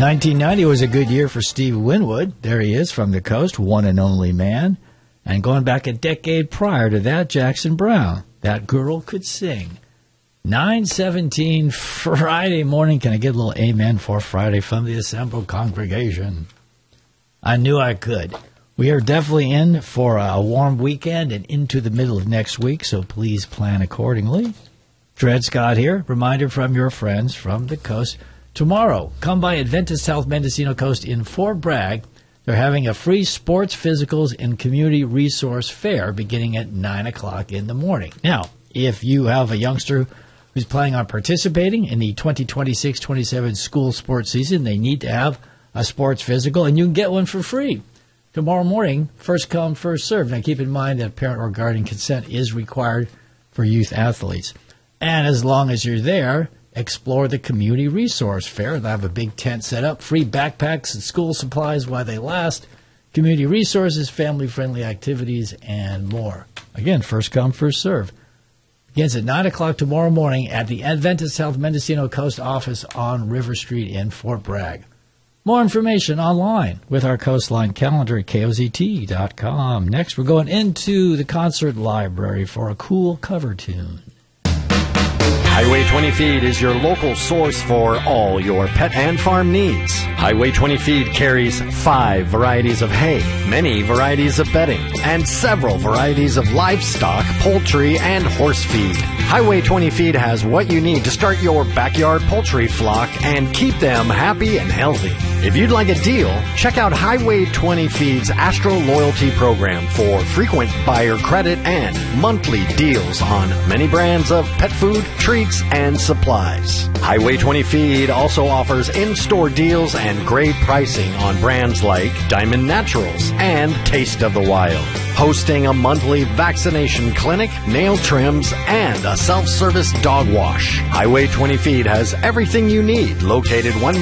1990 was a good year for Steve Winwood. There he is from the coast, one and only man. And going back a decade prior to that, Jackson Browne, That Girl Could Sing. 9:17 Friday morning. Can I get a little amen for Friday from the assembled congregation? I knew I could. We are definitely in for a warm weekend and into the middle of next week, so please plan accordingly. Dred Scott here. Reminder from your friends from the coast. Tomorrow, come by Adventist Health Mendocino Coast in Fort Bragg. They're having a free sports, physicals, and community resource fair beginning at 9 o'clock in the morning. Now, if you have a youngster who's planning on participating in the 2026-27 school sports season, they need to have a sports physical, and you can get one for free. Tomorrow morning, first come, first serve. Now, keep in mind that parent or guardian consent is required for youth athletes. And as long as you're there, explore the community resource fair. They'll have a big tent set up, free backpacks and school supplies while they last, community resources, family-friendly activities, and more. Again, first come, first serve. Begins at 9 o'clock tomorrow morning at the Adventist Health Mendocino Coast office on River Street in Fort Bragg. More information online with our Coastline calendar at KOZT.com. Next, we're going into the concert library for a cool cover tune. Highway 20 Feed is your local source for all your pet and farm needs. Highway 20 Feed carries 5 varieties of hay, many varieties of bedding, and several varieties of livestock, poultry, and horse feed. Highway 20 Feed has what you need to start your backyard poultry flock and keep them happy and healthy. If you'd like a deal, check out Highway 20 Feed's Astro Loyalty Program for frequent buyer credit and monthly deals on many brands of pet food, treats, and supplies. Highway 20 Feed also offers in-store deals and great pricing on brands like Diamond Naturals and Taste of the Wild. Hosting a monthly vaccination clinic, nail trims, and a self-service dog wash. Highway 20 Feed has everything you need, located 1